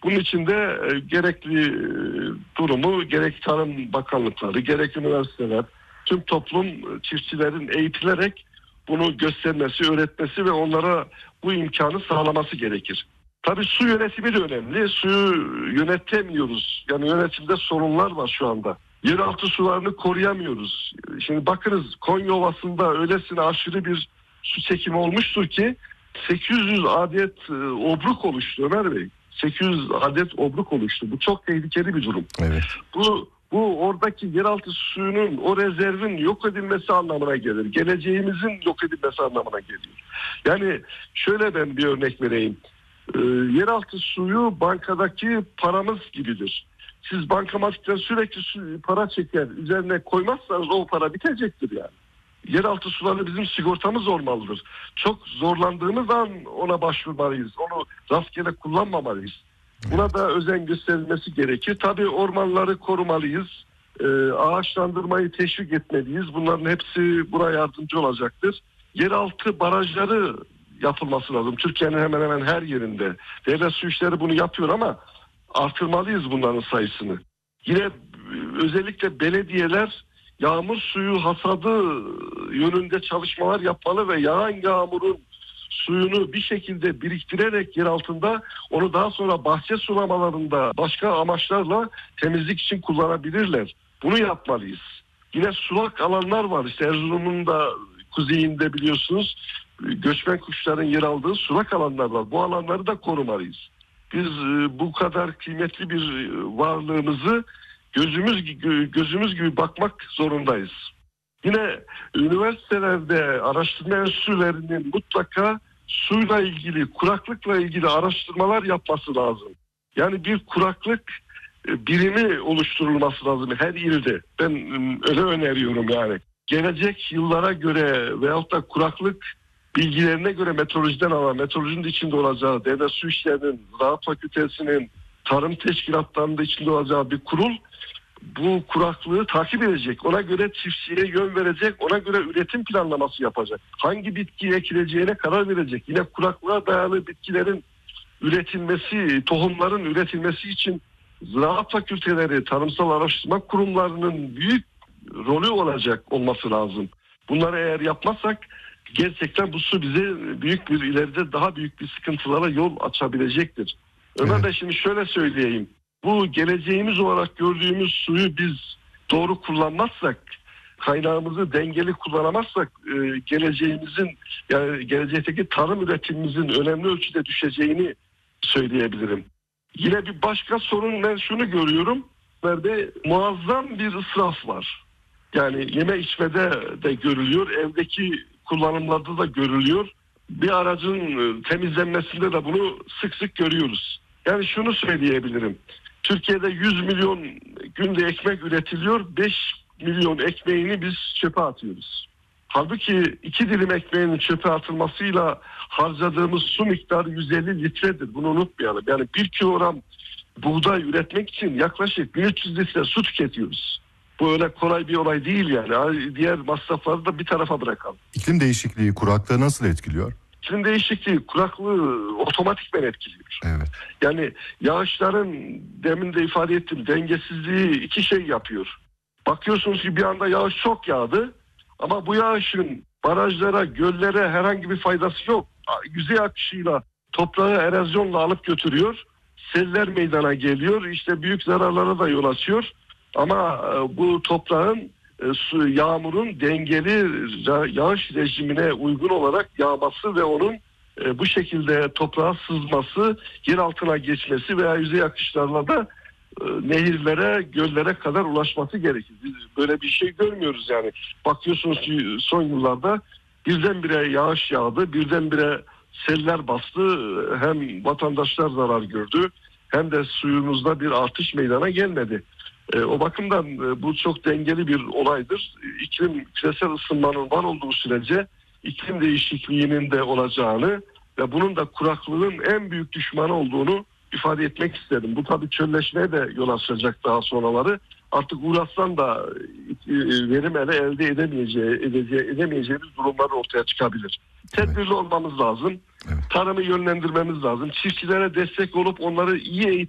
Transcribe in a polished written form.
Bunun için de gerekli durumu gerek Tarım Bakanlıkları, gerek üniversiteler, tüm toplum çiftçilerin eğitilerek bunu göstermesi, öğretmesi ve onlara bu imkanı sağlaması gerekir. Tabii su yönetimi de önemli. Suyu yönetemiyoruz. Yani yönetimde sorunlar var şu anda. Yeraltı sularını koruyamıyoruz. Şimdi bakınız Konya Ovası'nda öylesine aşırı bir su çekimi olmuştur ki 800 adet obruk oluştu Ömer Bey. 800 adet obruk oluştu. Bu çok tehlikeli bir durum. Evet. Bu oradaki yeraltı suyunun, o rezervin yok edilmesi anlamına gelir. Geleceğimizin yok edilmesi anlamına geliyor. Yani şöyle ben bir örnek vereyim. Yeraltı suyu bankadaki paramız gibidir. Siz bankamatikten sürekli para çeker, üzerine koymazsanız o para bitecektir yani. Yeraltı suları bizim sigortamız olmalıdır. Çok zorlandığımız an ona başvurmalıyız. Onu rastgele kullanmamalıyız. Buna da özen gösterilmesi gerekir. Tabii ormanları korumalıyız. Ağaçlandırmayı teşvik etmeliyiz. Bunların hepsi buna yardımcı olacaktır. Yeraltı barajları yapılması lazım. Türkiye'nin hemen hemen her yerinde. Devlet Su İşleri bunu yapıyor ama artırmalıyız bunların sayısını. Yine özellikle belediyeler yağmur suyu hasadı yönünde çalışmalar yapmalı ve yağan yağmurun suyunu bir şekilde biriktirerek yer altında onu daha sonra bahçe sulamalarında başka amaçlarla temizlik için kullanabilirler. Bunu yapmalıyız. Yine sulak alanlar var. İşte Erzurum'un da kuzeyinde biliyorsunuz göçmen kuşların yer aldığı sulak alanlar var. Bu alanları da korumalıyız. Biz bu kadar kıymetli bir varlığımızı gözümüz gibi bakmak zorundayız. Yine üniversitelerde araştırma enstitülerinin mutlaka suyla ilgili, kuraklıkla ilgili araştırmalar yapması lazım. Yani bir kuraklık birimi oluşturulması lazım her ilde. Ben öyle öneriyorum yani. Gelecek yıllara göre veyahut da kuraklık bilgilerine göre meteorolojiden alan, meteorolojinin de içinde olacağı, Devlet Su İşleri'nin, Ziraat Fakültesi'nin, tarım teşkilatlarının da içinde olacağı bir kurul bu kuraklığı takip edecek. Ona göre çiftçiye yön verecek. Ona göre üretim planlaması yapacak. Hangi bitkiyi ekileceğine karar verecek. Yine kuraklığa dayalı bitkilerin üretilmesi, tohumların üretilmesi için ziraat fakülteleri, tarımsal araştırma kurumlarının büyük rolü olması lazım. Bunları eğer yapmazsak gerçekten bu su bize ileride daha büyük bir sıkıntılara yol açabilecektir. Ömer Bey şimdi şöyle söyleyeyim. Bu geleceğimiz olarak gördüğümüz suyu biz doğru kullanmazsak, kaynağımızı dengeli kullanamazsak geleceğimizin, yani gelecekteki tarım üretimimizin önemli ölçüde düşeceğini söyleyebilirim. Yine bir başka sorun, ben şunu görüyorum. Ve muazzam bir israf var. Yani yeme içmede de görülüyor, evdeki kullanımlarda da görülüyor. Bir aracın temizlenmesinde de bunu sık sık görüyoruz. Yani şunu söyleyebilirim. Türkiye'de 100 milyon günde ekmek üretiliyor. 5 milyon ekmeğini biz çöpe atıyoruz. Halbuki 2 dilim ekmeğinin çöpe atılmasıyla harcadığımız su miktarı 150 litredir. Bunu unutmayalım. Yani 1 kilogram buğday üretmek için yaklaşık 1300 litre su tüketiyoruz. Bu öyle kolay bir olay değil yani. Diğer masrafları da bir tarafa bırakalım. İklim değişikliği kuraklığı nasıl etkiliyor? İklim değişikliği kuraklığı otomatikmen etkiliyor. Evet. Yani yağışların demin de ifade ettim dengesizliği iki şey yapıyor. Bakıyorsunuz ki bir anda yağış çok yağdı ama bu yağışın barajlara, göllere herhangi bir faydası yok. Yüzey akışıyla toprağı erozyonla alıp götürüyor. Seller meydana geliyor. İşte büyük zararlara da yol açıyor. Ama bu toprağın yağmurun dengeli yağış rejimine uygun olarak yağması ve onun bu şekilde toprağa sızması, yer altına geçmesi veya yüzey akışlarla da nehirlere, göllere kadar ulaşması gerekir. Biz böyle bir şey görmüyoruz yani. Bakıyorsunuz ki son yıllarda birdenbire yağış yağdı, birdenbire seller bastı. Hem vatandaşlar zarar gördü hem de suyumuzda bir artış meydana gelmedi. O bakımdan bu çok dengeli bir olaydır. Küresel ısınmanın var olduğu sürece iklim değişikliğinin de olacağını ve bunun da kuraklığın en büyük düşmanı olduğunu ifade etmek istedim. Bu tabii çölleşmeye de yol açacak daha sonraları. Artık uğraşsan da verim elde edemeyeceğimiz durumlar ortaya çıkabilir. Tedbirli olmamız lazım. Evet. Tarımı yönlendirmemiz lazım. Çiftçilere destek olup onları iyi eğitim